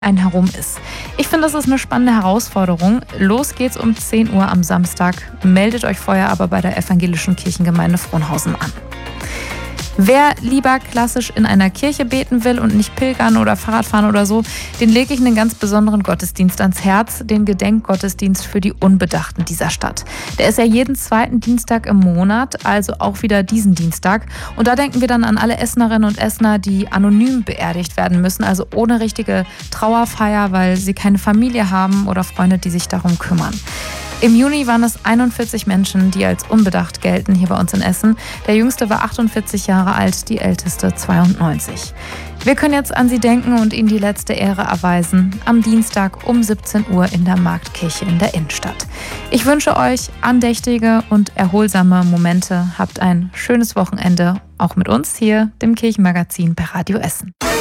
einen herum ist. Ich finde, das ist eine spannende Herausforderung. Los geht's um 10 Uhr am Samstag. Meldet euch vorher aber bei der Evangelischen Kirchengemeinde Frohnhausen an. Wer lieber klassisch in einer Kirche beten will und nicht pilgern oder Fahrrad fahren oder so, den lege ich einen ganz besonderen Gottesdienst ans Herz, den Gedenkgottesdienst für die Unbedachten dieser Stadt. Der ist ja jeden zweiten Dienstag im Monat, also auch wieder diesen Dienstag. Und da denken wir dann an alle Essenerinnen und Essener, die anonym beerdigt werden müssen, also ohne richtige Trauerfeier, weil sie keine Familie haben oder Freunde, die sich darum kümmern. Im Juni waren es 41 Menschen, die als unbedacht gelten hier bei uns in Essen. Der jüngste war 48 Jahre alt, die älteste 92. Wir können jetzt an sie denken und ihnen die letzte Ehre erweisen. Am Dienstag um 17 Uhr in der Marktkirche in der Innenstadt. Ich wünsche euch andächtige und erholsame Momente. Habt ein schönes Wochenende, auch mit uns hier, dem Kirchenmagazin bei Radio Essen.